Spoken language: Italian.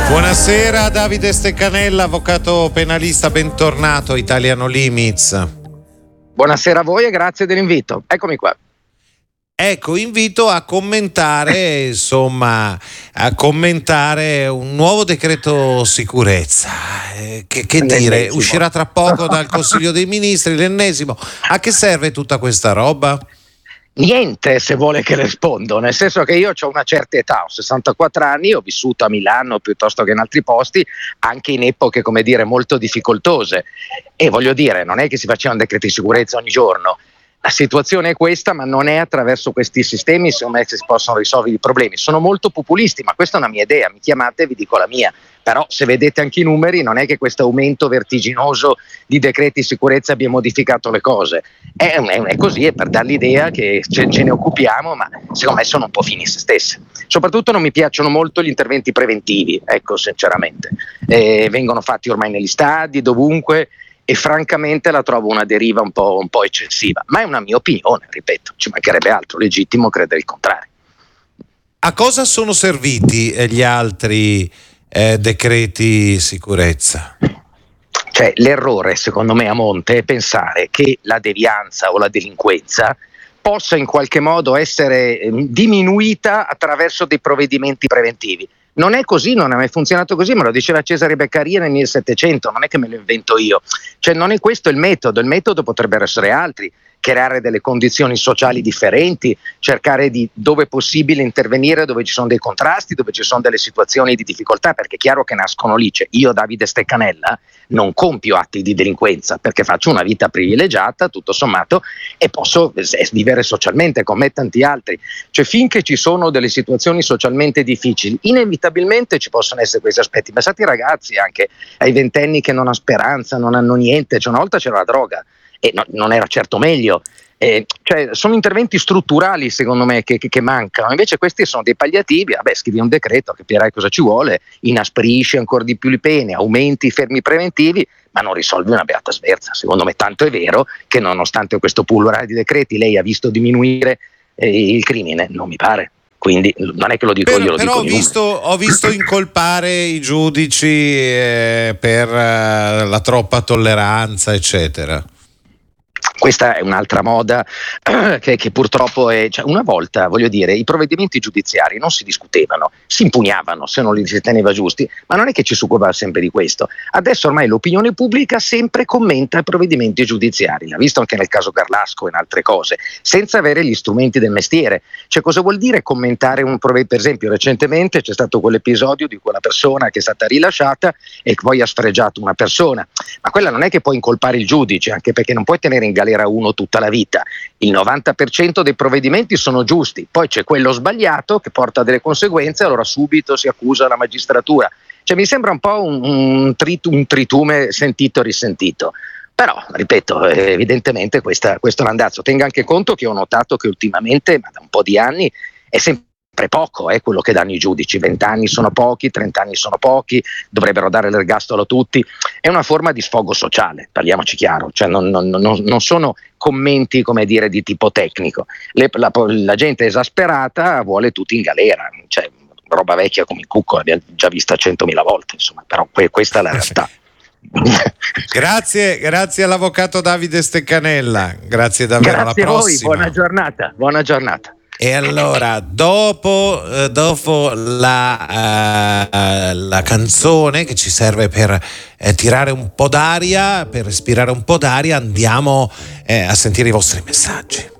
Buonasera Davide Steccanella, avvocato penalista, bentornato a Italiano Limits. Buonasera a voi e grazie dell'invito. Eccomi qua. Ecco, invito a commentare, un nuovo decreto sicurezza. Che dire, uscirà tra poco dal Consiglio dei Ministri, l'ennesimo. A che serve tutta questa roba? Niente, se vuole che rispondo, nel senso che io ho una certa età, ho 64 anni, ho vissuto a Milano piuttosto che in altri posti, anche in epoche, come dire, molto difficoltose, e voglio dire, non è che si facevano decreti di sicurezza ogni giorno. La situazione è questa, ma non è attraverso questi sistemi secondo me si possono risolvere i problemi. Sono molto populisti, ma questa è una mia idea, mi chiamate e vi dico la mia. Però se vedete anche i numeri non è che questo aumento vertiginoso di decreti di sicurezza abbia modificato le cose. È così, è per dare l'idea che ce ne occupiamo, ma secondo me sono un po' fini a se stesse. Soprattutto non mi piacciono molto gli interventi preventivi, ecco, sinceramente. Vengono fatti ormai negli stadi, dovunque, e francamente la trovo una deriva un po' eccessiva, ma è una mia opinione, ripeto, ci mancherebbe altro, legittimo credere il contrario. A cosa sono serviti gli altri decreti sicurezza? Cioè, l'errore secondo me a monte è pensare che la devianza o la delinquenza possa in qualche modo essere diminuita attraverso dei provvedimenti preventivi. Non è così, non ha mai funzionato così, me lo diceva Cesare Beccaria nel 1700, non è che me lo invento io. Cioè non è questo il metodo potrebbero essere altri, creare delle condizioni sociali differenti, cercare di, dove possibile, intervenire dove ci sono dei contrasti, dove ci sono delle situazioni di difficoltà, perché è chiaro che nascono lì. Cioè, io, Davide Steccanella, non compio atti di delinquenza perché faccio una vita privilegiata, tutto sommato, e posso vivere socialmente come tanti altri. Cioè, finché ci sono delle situazioni socialmente difficili, inevitabilmente ci possono essere questi aspetti. Pensate ai ragazzi, anche ai ventenni che non hanno speranza, non hanno niente. Cioè, una volta c'era la droga e non era certo meglio. Cioè, sono interventi strutturali secondo me che mancano, invece questi sono dei palliativi. Scrivi un decreto, capirai cosa ci vuole, inasprisci ancora di più le pene, aumenti i fermi preventivi, ma non risolvi una beata sverza, secondo me. Tanto è vero che nonostante questo pullulare di decreti lei ha visto diminuire il crimine, non mi pare. Quindi non è che lo dico io, lo dico io. Ho visto incolpare i giudici per la troppa tolleranza, eccetera. Questa è un'altra moda che purtroppo è. Cioè, una volta, voglio dire, i provvedimenti giudiziari non si discutevano, si impugnavano se non li si teneva giusti, ma non è che ci si occupava sempre di questo. Adesso ormai l'opinione pubblica sempre commenta i provvedimenti giudiziari, l'ha visto anche nel caso Garlasco e in altre cose, senza avere gli strumenti del mestiere. Cioè, cosa vuol dire commentare un provvedimento? Per esempio, recentemente c'è stato quell'episodio di quella persona che è stata rilasciata e poi ha sfregiato una persona, ma quella non è che puoi incolpare il giudice, anche perché non puoi tenere in galera uno tutta la vita. Il 90% dei provvedimenti sono giusti, poi c'è quello sbagliato che porta a delle conseguenze, allora subito si accusa la magistratura. Cioè, mi sembra un po' un tritume sentito e risentito. Però, ripeto, evidentemente questo è un andazzo. Tenga anche conto che ho notato che ultimamente, ma da un po' di anni, è sempre poco quello che danno i giudici. 20 anni sono pochi, 30 anni sono pochi, dovrebbero dare l'ergastolo a tutti. È una forma di sfogo sociale, parliamoci chiaro. Cioè non sono commenti, come dire, di tipo tecnico. La gente è esasperata, vuole tutti in galera. Cioè, roba vecchia come il cucco l'abbiamo già vista 100.000 volte, insomma. Però questa è la realtà. Grazie all'avvocato Davide Steccanella, grazie davvero. Grazie alla a voi, prossima. buona giornata. E allora, dopo la canzone che ci serve per tirare un po' d'aria, per respirare un po' d'aria, andiamo a sentire i vostri messaggi.